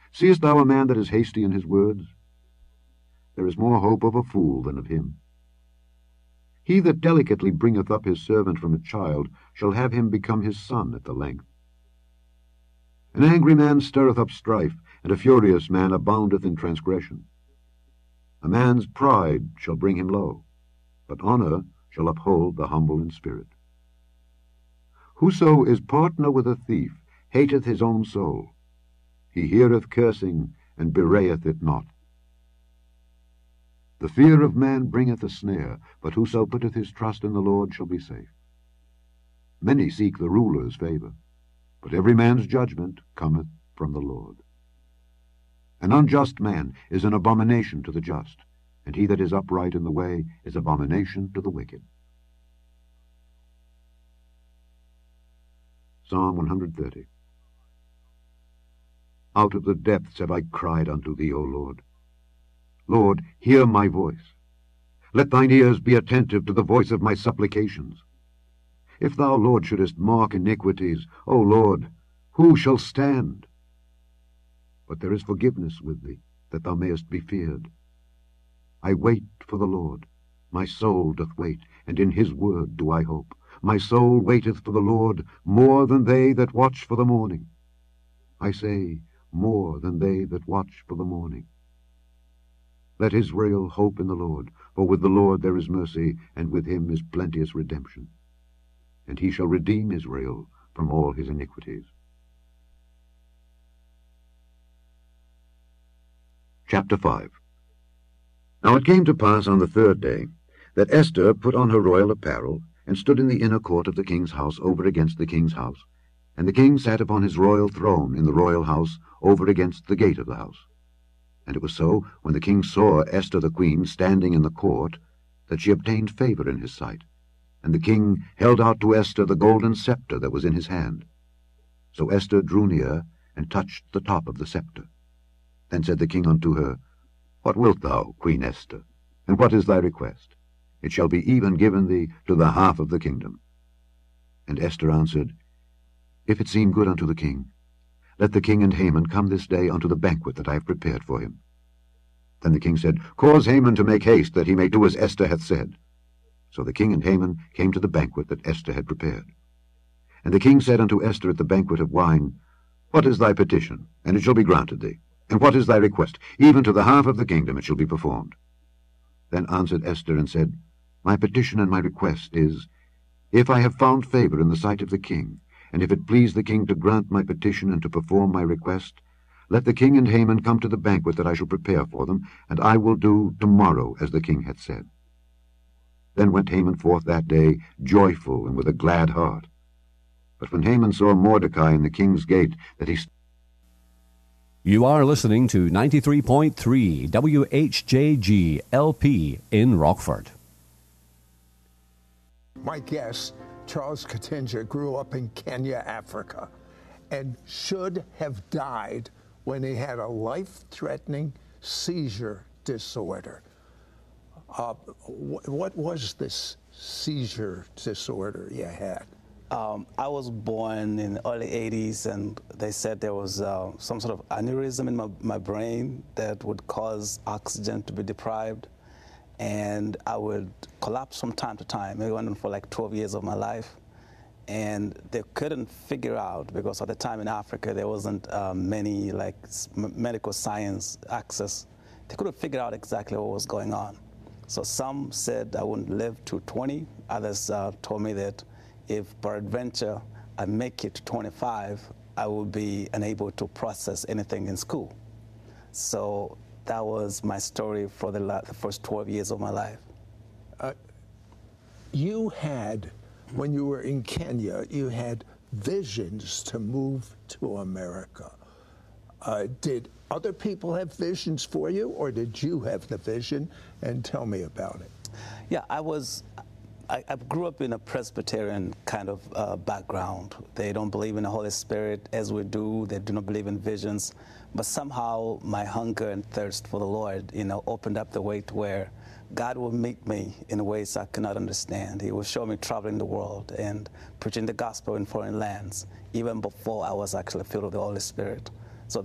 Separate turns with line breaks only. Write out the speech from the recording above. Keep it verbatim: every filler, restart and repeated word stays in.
Seest thou a man that is hasty in his words? There is more hope of a fool than of him. He that delicately bringeth up his servant from a child shall have him become his son at the length. An angry man stirreth up strife, and a furious man aboundeth in transgression. A man's pride shall bring him low, but honour shall uphold the humble in spirit. Whoso is partner with a thief hateth his own soul. He heareth cursing, and bewrayeth it not. The fear of man bringeth a snare, but whoso putteth his trust in the Lord shall be safe. Many seek the ruler's favour, but every man's judgment cometh from the Lord. An unjust man is an abomination to the just, and he that is upright in the way is abomination to the wicked. Psalm one hundred thirty. Out of the depths have I cried unto thee, O Lord. Lord, hear my voice. Let thine ears be attentive to the voice of my supplications. If thou, Lord, shouldest mark iniquities, O Lord, who shall stand? But there is forgiveness with thee, that thou mayest be feared. I wait for the Lord. My soul doth wait, and in his word do I hope. My soul waiteth for the Lord more than they that watch for the morning. I say, more than they that watch for the morning. Let Israel hope in the Lord, for with the Lord there is mercy, and with him is plenteous redemption. And he shall redeem Israel from all his iniquities. Chapter five. Now it came to pass on the third day, that Esther put on her royal apparel, and stood in the inner court of the king's house over against the king's house. And the king sat upon his royal throne in the royal house over against the gate of the house. And it was so, when the king saw Esther the queen standing in the court, that she obtained favour in his sight. And the king held out to Esther the golden sceptre that was in his hand. So Esther drew near, and touched the top of the sceptre. Then said the king unto her, What wilt thou, Queen Esther? And what is thy request? It shall be even given thee to the half of the kingdom. And Esther answered, If it seem good unto the king, let the king and Haman come this day unto the banquet that I have prepared for him. Then the king said, Cause Haman to make haste, that he may do as Esther hath said. So the king and Haman came to the banquet that Esther had prepared. And the king said unto Esther at the banquet of wine, What is thy petition? And it shall be granted thee. And what is thy request? Even to the half of the kingdom it shall be performed. Then answered Esther and said, My petition and my request is, If I have found favour in the sight of the king, and if it please the king to grant my petition and to perform my request, let the king and Haman come to the banquet that I shall prepare for them, and I will do tomorrow as the king hath said. Then went Haman forth that day, joyful and with a glad heart. But when Haman saw Mordecai in the king's gate, that he...
You are listening to ninety-three point three W H J G L P in Rockford.
My guest, Charles Katinja, grew up in Kenya, Africa, and should have died when he had a life-threatening seizure disorder. Uh, wh what was this seizure disorder you had?
Um, I was born in the early eighties, and they said there was uh, some sort of aneurysm in my, my brain that would cause oxygen to be deprived, and I would collapse from time to time. It went on for like twelve years of my life, and they couldn't figure out, because at the time in Africa there wasn't uh, many like medical science access. They couldn't figure out exactly what was going on. So some said I wouldn't live to twenty. Others uh, told me that if peradventure I make it to twenty-five, I will be unable to process anything in school. So that was my story for the, la the first twelve years of my life.
Uh, you had, when you were in Kenya, you had visions to move to America. Uh, did other people have visions for you, or did you have the vision? And tell me about it.
Yeah, I was, I, I grew up in a Presbyterian kind of uh, background. They don't believe in the Holy Spirit as we do. They do not believe in visions. But somehow my hunger and thirst for the Lord, you know, opened up the way to where God will meet me in ways I cannot understand. He will show me traveling the world and preaching the gospel in foreign lands, even before I was actually filled with the Holy Spirit.